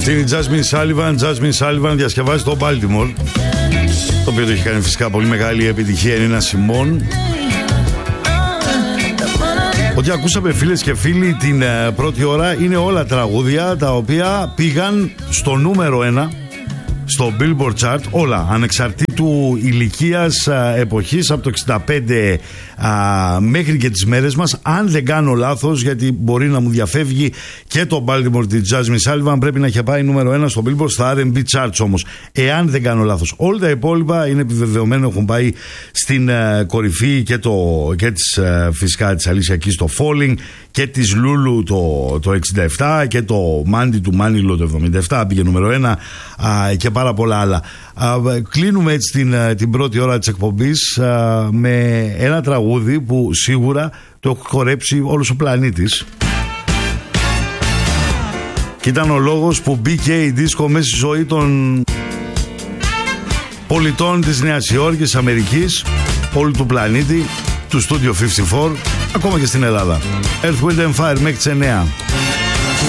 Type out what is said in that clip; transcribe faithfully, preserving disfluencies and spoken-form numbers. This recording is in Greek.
Αυτή είναι η Jasmine Sullivan. Jasmine Sullivan διασκευάζει το Baltimore, το οποίο το έχει κάνει φυσικά πολύ μεγάλη επιτυχία, είναι ένα Σιμών. Ό,τι ακούσαμε φίλες και φίλοι την uh, πρώτη ώρα είναι όλα τραγούδια τα οποία πήγαν στο νούμερο ένα στο Billboard Chart, όλα ανεξαρτήτου ηλικίας, εποχής, από το εξήντα πέντε α, μέχρι και τις μέρες μας, αν δεν κάνω λάθος, γιατί μπορεί να μου διαφεύγει και το Baltimore της Jasmine Sullivan, πρέπει να είχε πάει νούμερο ένα στο Billboard, στα αρ εν μπι Charts όμως, εάν δεν κάνω λάθος. Όλα τα υπόλοιπα είναι επιβεβαιωμένο, έχουν πάει στην uh, κορυφή και, το, και της, uh, φυσικά της Alicia Keys το Falling, και της Lulu το, το εξήντα επτά, και το Mandy του Manilo το εβδομήντα επτά πήγε νούμερο ένα, α, και πάρα πολλά άλλα. Α, κλείνουμε έτσι την, την πρώτη ώρα της εκπομπής α, με ένα τραγούδι που σίγουρα το έχει χορέψει όλος ο πλανήτης, και ήταν ο λόγος που μπήκε η δίσκο μέσα στη ζωή των πολιτών της Νέας Υόρκης, Αμερικής, όλου του πλανήτη, του Studio πενήντα τέσσερα, ακόμα και στην Ελλάδα. Earth, Wind and Fire μέχρι τις εννιά.